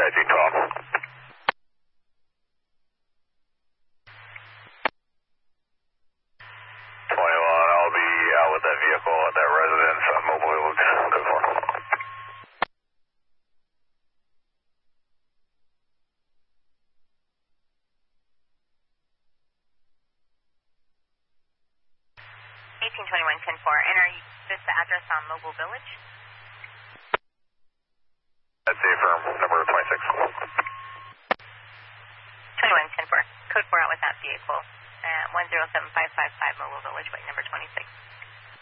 1912. 21, I'll be out with that vehicle at that residence on Mobile Village. Good morning. 1821-10-4, and are you, this the address on Mobile Village? That's the firm, number 26. 21-10-4, code 4 out with that vehicle, 107555 Mobile Village, wait, number 26.